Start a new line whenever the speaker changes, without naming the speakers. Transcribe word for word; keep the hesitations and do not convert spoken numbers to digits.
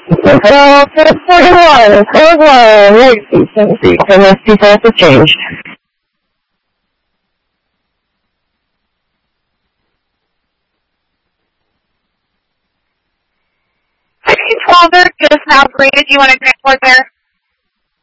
Well, for the forty-one, forty-one, legacy, seventy, unless people have to change.
sixteen twelve, they're just now graded. Do you want to transport there?